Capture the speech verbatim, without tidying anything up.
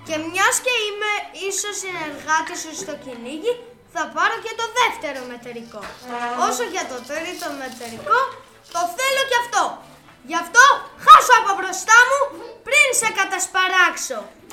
Και μιας και είμαι ίσως συνεργάτης σου στο κυνήγι, θα πάρω και το δεύτερο μετερικό. Όσο για το τρίτο μετερικό, το θέλω κι αυτό. Γι' αυτό χάσω από μπροστά μου πριν σε κατασπαράξω.